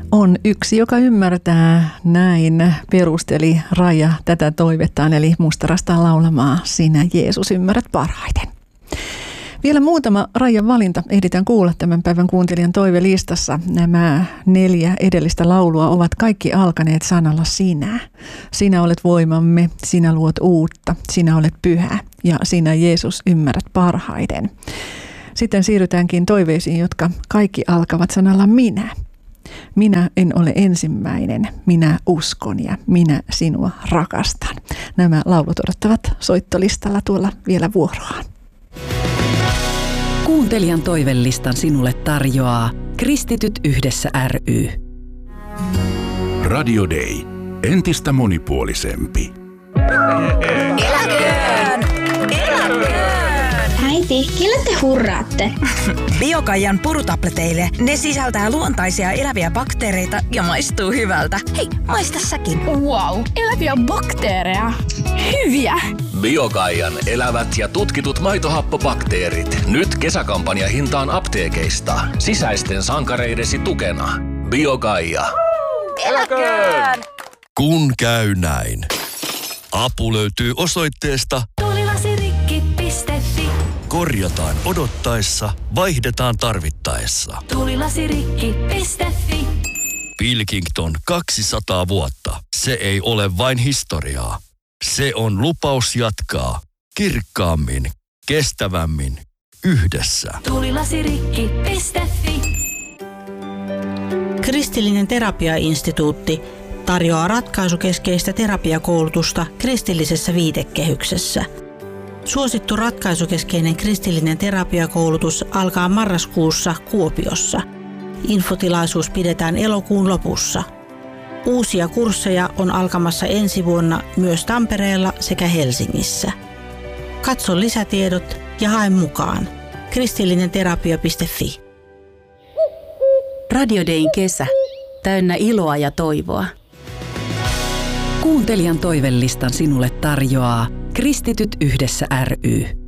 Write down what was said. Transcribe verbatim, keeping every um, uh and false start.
On yksi, joka ymmärtää, näin perusteli Raija tätä toivettaan, eli Mustarastaan laulamaa Sinä Jeesus ymmärrät parhaiten. Vielä muutama Raijan valinta ehditään kuulla tämän päivän kuuntelijan toivelistassa. Nämä neljä edellistä laulua ovat kaikki alkaneet sanalla sinä. Sinä olet voimamme, sinä luot uutta, sinä olet pyhä ja sinä Jeesus ymmärrät parhaiten. Sitten siirrytäänkin toiveisiin, jotka kaikki alkavat sanalla minä. Minä en ole ensimmäinen, minä uskon ja minä sinua rakastan. Nämä laulut odottavat soittolistalla tuolla vielä vuoroaan. Kuuntelijan toivelistan sinulle tarjoaa Kristityt yhdessä ry. Radio Day. Entistä monipuolisempi. Eläköön! Eläköön! Äiti, kelle te hurraatte? Biokaijan purutableteille. Ne sisältää luontaisia eläviä bakteereita ja maistuu hyvältä. Hei, maista säkin. Wow, eläviä bakteereja. Hyviä! Biokaijan elävät ja tutkitut maitohappobakteerit. Nyt kesäkampanja hintaan apteekeista. Sisäisten sankareidesi tukena. Biokaija. Eläköön! Kun käy näin. Apu löytyy osoitteesta tulilasirikki piste fi. Korjataan odottaessa, vaihdetaan tarvittaessa. tulilasirikki piste fi. Pilkington kaksisataa vuotta. Se ei ole vain historiaa. Se on lupaus jatkaa kirkkaammin, kestävämmin, yhdessä. tulilasirikki piste fi. Kristillinen terapiainstituutti tarjoaa ratkaisukeskeistä terapiakoulutusta kristillisessä viitekehyksessä. Suosittu ratkaisukeskeinen kristillinen terapiakoulutus alkaa marraskuussa Kuopiossa. Infotilaisuus pidetään elokuun lopussa. Uusia kursseja on alkamassa ensi vuonna myös Tampereella sekä Helsingissä. Katso lisätiedot ja hae mukaan. kristillinenterapia piste fi. Radio Dayn kesä. Täynnä iloa ja toivoa. Kuuntelijan toivelistan sinulle tarjoaa Kristityt yhdessä ry.